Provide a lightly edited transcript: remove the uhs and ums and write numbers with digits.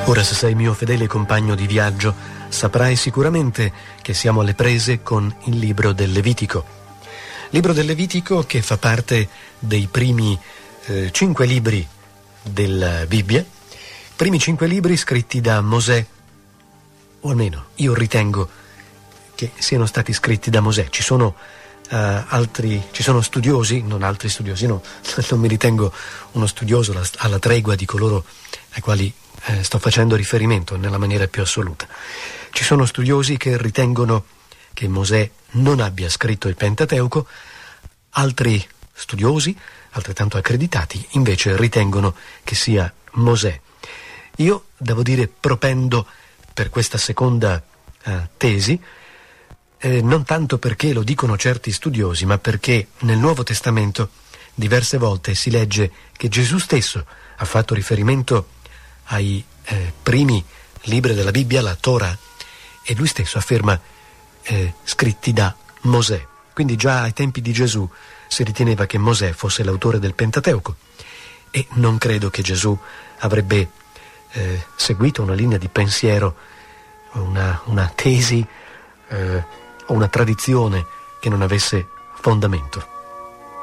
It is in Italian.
Ora, se sei mio fedele compagno di viaggio, saprai sicuramente che siamo alle prese con il libro del Levitico. Libro del Levitico che fa parte dei primi 5 libri della Bibbia, primi 5 libri scritti da Mosè, o almeno io ritengo che siano stati scritti da Mosè. Ci sono studiosi, non mi ritengo uno studioso alla tregua di coloro ai quali sto facendo riferimento nella maniera più assoluta. Ci sono studiosi che ritengono che Mosè non abbia scritto il Pentateuco, altri studiosi, altrettanto accreditati, invece ritengono che sia Mosè. Io, devo dire, propendo per questa seconda tesi, non tanto perché lo dicono certi studiosi, ma perché nel Nuovo Testamento diverse volte si legge che Gesù stesso ha fatto riferimento ai primi libri della Bibbia, la Torah, e lui stesso afferma scritti da Mosè. Quindi già ai tempi di Gesù si riteneva che Mosè fosse l'autore del Pentateuco, e non credo che Gesù avrebbe seguito una linea di pensiero, una tesi o una tradizione che non avesse fondamento.